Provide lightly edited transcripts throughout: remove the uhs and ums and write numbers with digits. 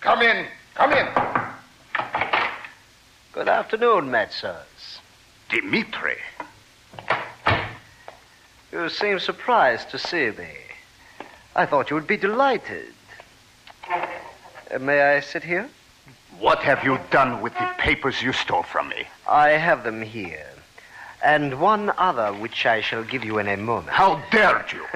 Come in. Come in. Good afternoon, Metzos. Dmitri. You seem surprised to see me. I thought you would be delighted. May I sit here? What have you done with the papers you stole from me? I have them here. And one other which I shall give you in a moment. How dared you?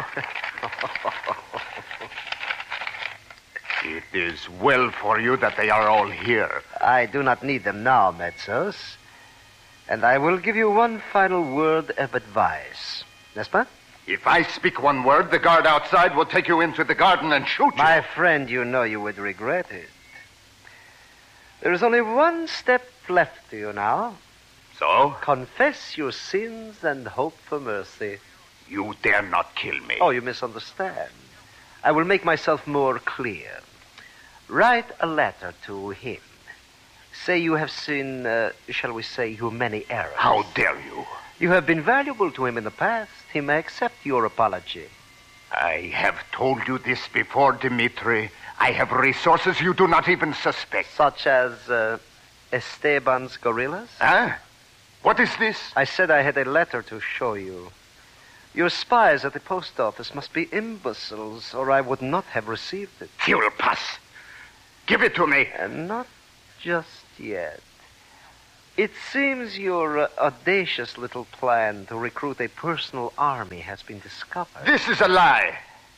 It is well for you that they are all here. I do not need them now, Metzos. And I will give you one final word of advice. N'est-ce pas? If I speak one word, the guard outside will take you into the garden and shoot you. My friend, you know you would regret it. There is only one step left to you now. So? Confess your sins and hope for mercy. You dare not kill me. Oh, you misunderstand. I will make myself more clear. Write a letter to him. Say you have seen, shall we say, your many errors. How dare you? You have been valuable to him in the past. He may accept your apology. I have told you this before, Dmitri. I have resources you do not even suspect. Such as Esteban's gorillas? Huh? What is this? I said I had a letter to show you. Your spies at the post office must be imbeciles, or I would not have received it. Fuel pass. Give it to me. Not just yet. It seems your audacious little plan to recruit a personal army has been discovered. This is a lie.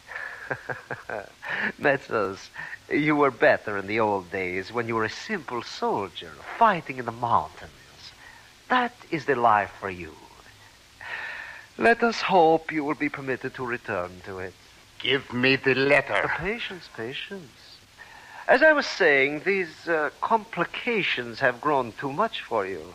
Metzos, you were better in the old days when you were a simple soldier fighting in the mountains. That is the life for you. Let us hope you will be permitted to return to it. Give me the letter. Patience. As I was saying, these complications have grown too much for you.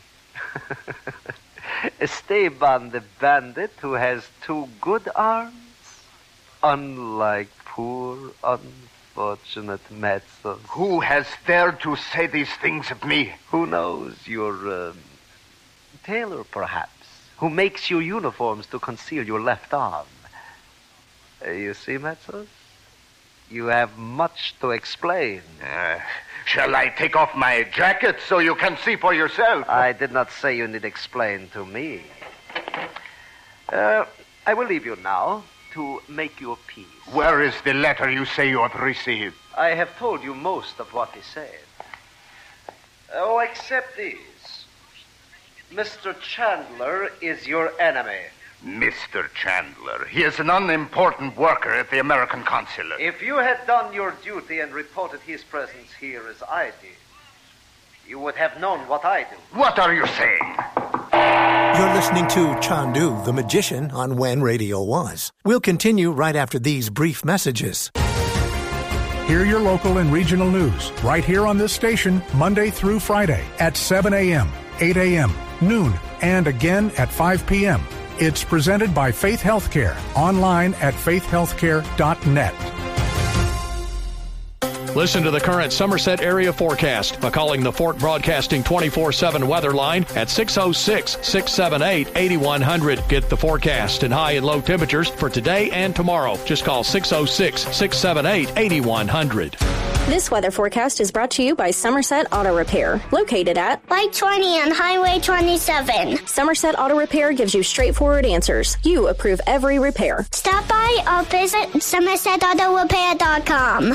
Esteban the bandit who has two good arms, unlike poor, unfortunate Metzos. Who has dared to say these things of me? Who knows? Your tailor, perhaps, who makes your uniforms to conceal your left arm. You see, Metzos? You have much to explain. Shall I take off my jacket so you can see for yourself? I did not say you need explain to me. I will leave you now to make your peace. Where is the letter you say you have received? I have told you most of what he said. Oh, except these. Mr. Chandler is your enemy. Mr. Chandler. He is an unimportant worker at the American consulate. If you had done your duty and reported his presence here as I did, you would have known what I do. What are you saying? You're listening to Chandu, the Magician, on When Radio Was. We'll continue right after these brief messages. Hear your local and regional news right here on this station, Monday through Friday at 7 a.m., 8 a.m., noon, and again at 5 p.m. It's presented by Faith Healthcare, online at faithhealthcare.net. Listen to the current Somerset area forecast by calling the Fort Broadcasting 24/7 weather line at 606-678-8100. Get the forecast and high and low temperatures for today and tomorrow. Just call 606-678-8100. This weather forecast is brought to you by Somerset Auto Repair, located at Light 20 on Highway 27. Somerset Auto Repair gives you straightforward answers. You approve every repair. Stop by or visit SomersetAutoRepair.com.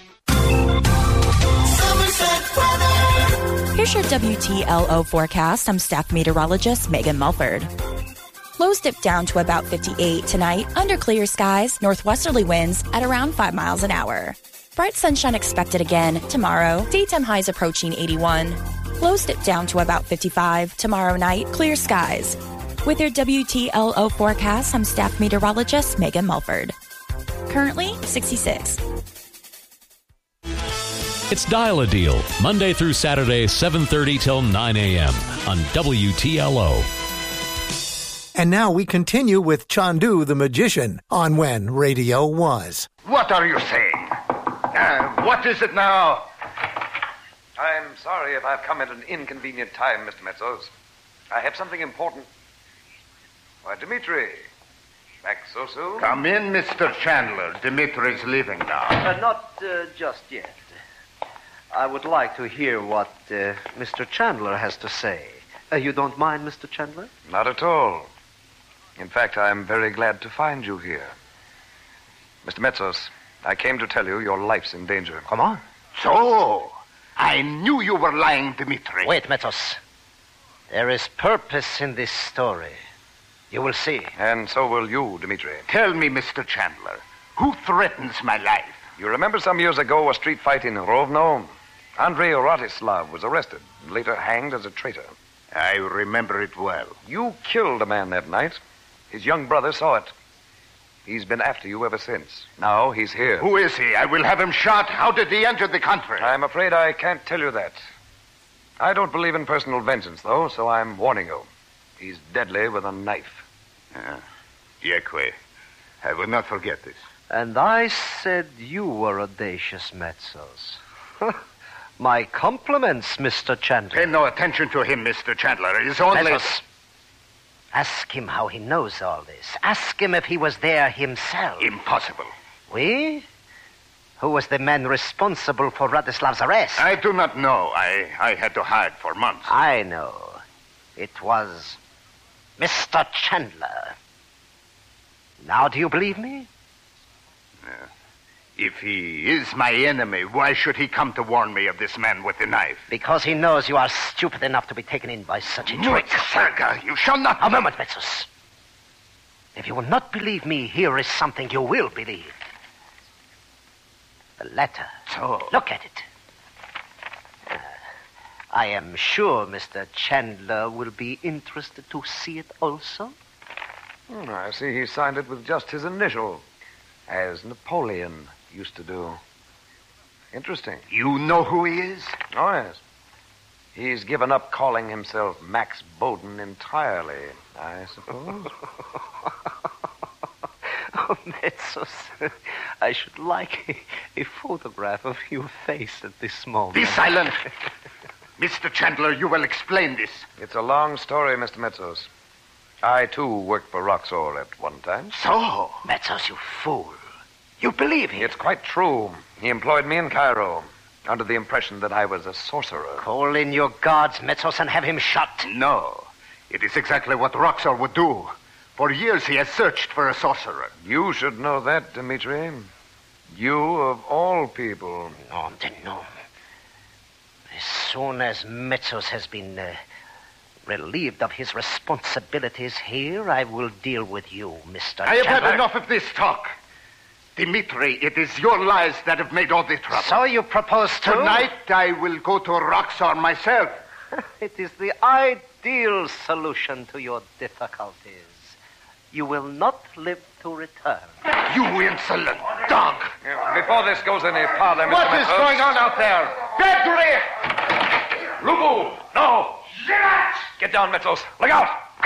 Here's your WTLO forecast. I'm staff meteorologist Megan Mulford. Lows dip down to about 58 tonight under clear skies, northwesterly winds at around 5 miles an hour. Bright sunshine expected again tomorrow. Daytime highs approaching 81. Lows dip down to about 55 tomorrow night, clear skies. With your WTLO forecast, I'm staff meteorologist Megan Mulford. Currently 66. It's Dial-A-Deal, Monday through Saturday, 7:30 till 9 a.m. on WTLO. And now we continue with Chandu the Magician on When Radio Was. What are you saying? What is it now? I'm sorry if I've come at an inconvenient time, Mr. Metzos. I have something important. Why, Dmitri, back so soon? Come in, Mr. Chandler. Dimitri's leaving now. Not just yet. I would like to hear what Mr. Chandler has to say. You don't mind, Mr. Chandler? Not at all. In fact, I'm very glad to find you here. Mr. Metzos, I came to tell you your life's in danger. Come on. So, I knew you were lying, Dmitri. Wait, Metzos. There is purpose in this story. You will see. And so will you, Dmitri. Tell me, Mr. Chandler, who threatens my life? You remember some years ago a street fight in Rovno? Andrei Rotislav was arrested and later hanged as a traitor. I remember it well. You killed a man that night. His young brother saw it. He's been after you ever since. Now he's here. Who is he? I will have him shot. How did he enter the country? I'm afraid I can't tell you that. I don't believe in personal vengeance, though, so I'm warning you. He's deadly with a knife. Yekwe, I will not forget this. And I said you were audacious, Metzos. My compliments, Mr. Chandler. Pay no attention to him, Mr. Chandler. It is only... Metzos, ask him how he knows all this. Ask him if he was there himself. Impossible. Oui? Who was the man responsible for Radislav's arrest? I do not know. I had to hide for months. I know. It was Mr. Chandler. Now do you believe me? If he is my enemy, why should he come to warn me of this man with the knife? Because he knows you are stupid enough to be taken in by such a trick. Serga, you shall not... A moment, Metzos. If you will not believe me, here is something you will believe. The letter. So... Look at it. I am sure Mr. Chandler will be interested to see it also. I see he signed it with just his initial, as Napoleon used to do. Interesting. You know who he is? Oh, yes. He's given up calling himself Max Bowden entirely, I suppose. Oh, Metzos, I should like a photograph of your face at this moment. Be silent! Mr. Chandler, you will explain this. It's a long story, Mr. Metzos. I, too, worked for Roxor at one time. So? Metzos, you fool. You believe him? It's quite true. He employed me in Cairo, under the impression that I was a sorcerer. Call in your guards, Metzos, and have him shot. No. It is exactly what Roxor would do. For years he has searched for a sorcerer. You should know that, Dmitri. You, of all people. No. As soon as Metzos has been relieved of his responsibilities here, I will deal with you, Mr. I have Chandler. had enough of this talk. Dimitri, it is your lies that have made all the trouble. So you propose to... Tonight I will go to Roxor myself. It is the ideal solution to your difficulties. You will not live to return. You insolent dog! Before this goes any farther, Mr. What is Metzos... going on out there? Pedri! Lubu! No! Get down, Metzos. Look out!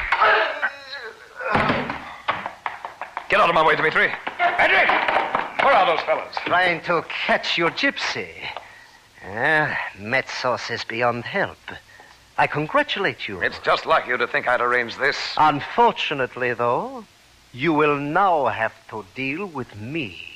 Get out of my way, Dmitri. Pedri! Where are those fellas? Trying to catch your gypsy. Metzos is beyond help. I congratulate you. It's just like you to think I'd arrange this. Unfortunately, though, you will now have to deal with me.